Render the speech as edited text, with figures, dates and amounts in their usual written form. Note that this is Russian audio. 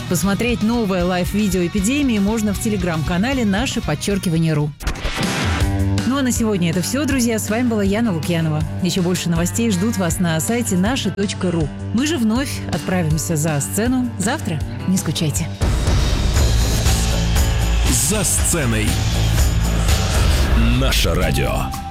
Посмотреть новое лайв-видео эпидемии можно в телеграм-канале #RU. Ну а на сегодня это все, друзья. С вами была Яна Лукьянова. Еще больше новостей ждут вас на сайте наши.ру. Мы же вновь отправимся за сцену завтра. Не скучайте. За сценой. Наше радио.